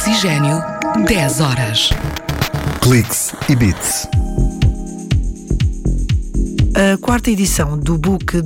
Oxigênio, 10 horas. Cliques e Bits. A quarta edição do Book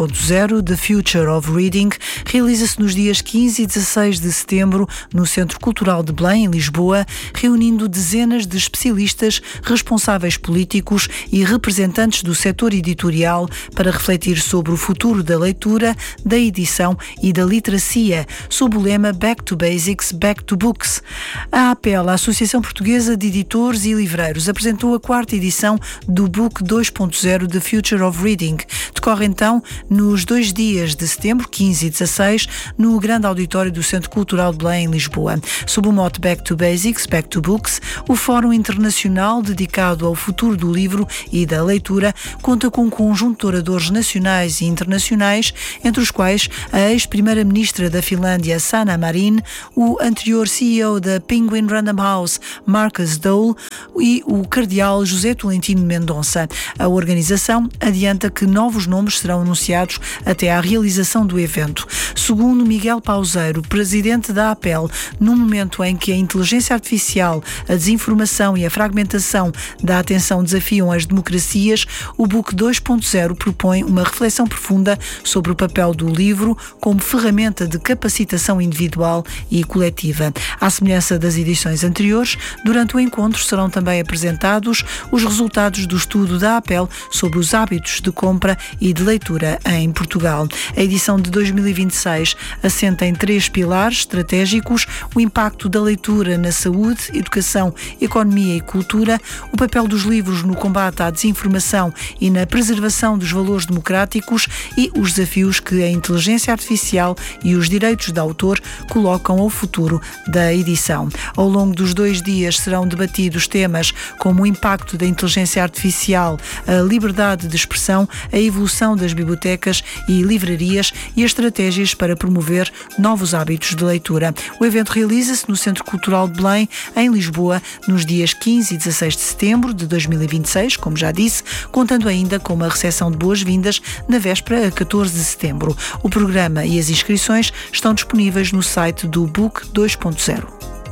2.0 The Future of Reading realiza-se nos dias 15 e 16 de setembro no Centro Cultural de Belém, em Lisboa, reunindo dezenas de especialistas, responsáveis políticos e representantes do setor editorial para refletir sobre o futuro da leitura, da edição e da literacia, sob o lema Back to Basics, Back to Books. A APEL, a Associação Portuguesa de Editores e Livreiros, apresentou a quarta edição do Book 2.0 The Future of Reading. Decorre então nos 2 dias de setembro, 15 e 16, no grande auditório do Centro Cultural de Belém, em Lisboa. Sob o mote Back to Basics, Back to Books, o Fórum Internacional dedicado ao futuro do livro e da leitura conta com um conjunto de oradores nacionais e internacionais, entre os quais a ex-primeira-ministra da Finlândia, Sanna Marin, o anterior CEO da Penguin Random House, Marcus Dole, e o cardeal José Tolentino Mendonça. A organização adianta que novos nomes serão anunciados até à realização do evento. Segundo Miguel Pauseiro, presidente da APEL, no momento em que a inteligência artificial, a desinformação e a fragmentação da atenção desafiam as democracias, o Book 2.0 propõe uma reflexão profunda sobre o papel do livro como ferramenta de capacitação individual e coletiva. À semelhança das edições anteriores, durante o encontro serão também apresentados os resultados do estudo da APEL sobre os hábitos de compra e de leitura em Portugal. A edição de 2026 assenta em 3 pilares estratégicos: o impacto da leitura na saúde, educação, economia e cultura, o papel dos livros no combate à desinformação e na preservação dos valores democráticos e os desafios que a inteligência artificial e os direitos de autor colocam ao futuro da edição. Ao longo dos 2 dias serão debatidos temas como o impacto da inteligência artificial, a liberdade de expressão, a evolução das bibliotecas e livrarias e as estratégias para promover novos hábitos de leitura. O evento realiza-se no Centro Cultural de Belém, em Lisboa, nos dias 15 e 16 de setembro de 2026, como já disse, contando ainda com uma recepção de boas-vindas na véspera a 14 de setembro. O programa e as inscrições estão disponíveis no site do Book 2.0.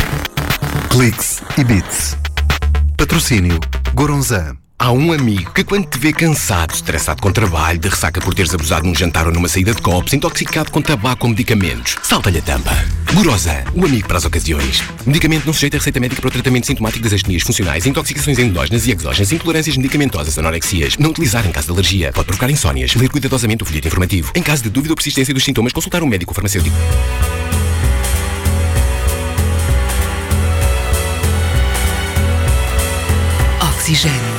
Cliques e Bits. Patrocínio Goronzan. Há um amigo que quando te vê cansado, estressado com trabalho, de ressaca por teres abusado num jantar ou numa saída de copos, intoxicado com tabaco ou medicamentos, salta-lhe a tampa. Goronzan, o amigo para as ocasiões. Medicamento não sujeito a receita médica para o tratamento sintomático das astenias funcionais, intoxicações endógenas e exógenas, intolerâncias medicamentosas, anorexias. Não utilizar em caso de alergia. Pode provocar insónias. Ler cuidadosamente o folheto informativo. Em caso de dúvida ou persistência dos sintomas, consultar um médico ou farmacêutico. Oxigênio.